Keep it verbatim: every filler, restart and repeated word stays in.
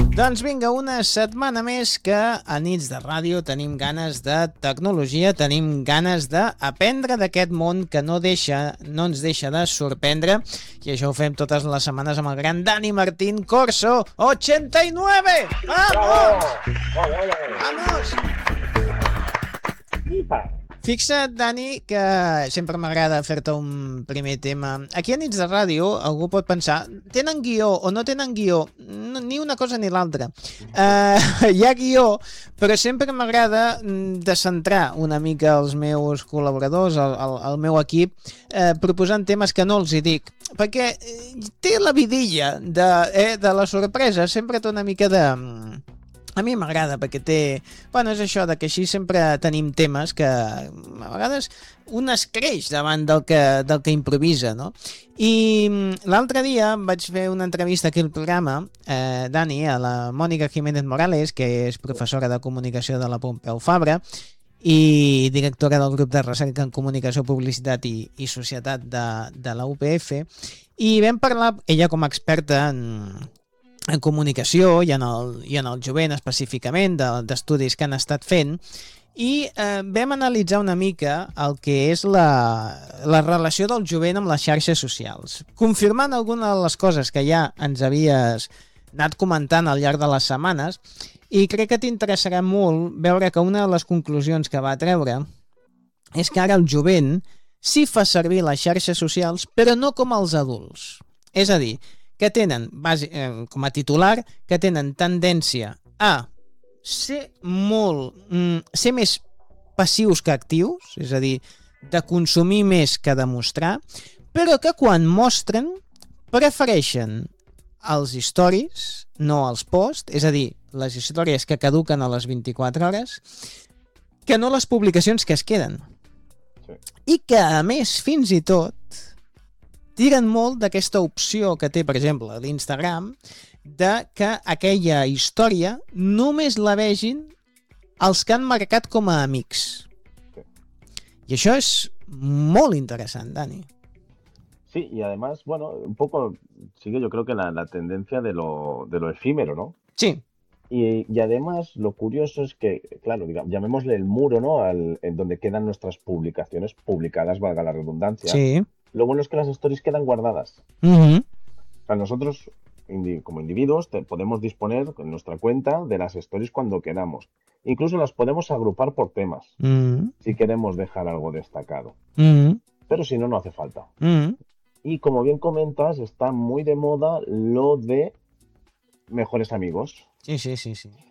Doncs vinga, una setmana més que a Nits de Ràdio tenim ganes de tecnologia, tenim ganes d'aprendre d'aquest món que no deixa, no ens deixa de sorprendre, i això ho fem totes les setmanes amb el gran Dani Martín Corso ochenta y nueve. ¡Vamos! ¡Vamos! Fixa't, Dani, que sempre m'agrada fer-te un primer tema. Aquí a Nits de Ràdio algú pot pensar, tenen guió o no tenen guió? No, ni una cosa ni l'altra. Uh, hi ha guió, però sempre m'agrada de centrar una mica els meus col·laboradors, el, el, el meu equip, uh, proposant temes que no els hi dic. Perquè té la vidilla de, eh, de la sorpresa, sempre té una mica de... A mi m'agrada perquè té... Bueno, és això, de que així sempre tenim temes que a vegades un es creix davant del que, del que improvisa, no? I l'altre dia vaig fer una entrevista aquí al programa, eh, Dani, a la Mònica Jiménez Morales, que és professora de comunicació de la Pompeu Fabra i directora del grup de recerca en comunicació, publicitat i, i societat de, de la U P F, i vam parlar, ella com a experta en... en comunicació i en el, i en el jovent específicament, d'estudis que han estat fent, i eh, vam analitzar una mica el que és la, la relació del jovent amb les xarxes socials, confirmant alguna de les coses que ja ens havies anat comentant al llarg de les setmanes, i crec que t'interessarà molt veure que una de les conclusions que va treure és que ara el jovent sí fa servir les xarxes socials, però no com els adults. És a dir, que tenen, base, eh, com a titular, que tenen tendència a ser molt, mm, ser més passius que actius, és a dir, de consumir més que de mostrar, però que quan mostren prefereixen els stories, no els posts, és a dir, les històries que caduquen a les vint-i-quatre hores, que no les publicacions que es queden. Sí. I que, a més, fins i tot, tiren molt d'aquesta opció que té, per exemple, l'Instagram, de que aquella història només la vegin els que han marcat com a amics. I això és molt interessant, Dani. Sí, y además, bueno, un poco sigue yo creo que la, la tendencia de lo, de lo efímero, ¿no? Sí. Y, y además lo curioso es que, claro, digamos, llamémosle el muro, ¿no? Al, en donde quedan nuestras publicaciones publicadas, valga la redundancia. Sí. Lo bueno es que las stories quedan guardadas. Uh-huh. O sea, nosotros, indi- como individuos, te- podemos disponer en nuestra cuenta de las stories cuando queramos. Incluso las podemos agrupar por temas, Uh-huh. si queremos dejar algo destacado. Uh-huh. Pero si no, no hace falta. Uh-huh. Y como bien comentas, está muy de moda lo de mejores amigos. Sí, sí, sí, sí.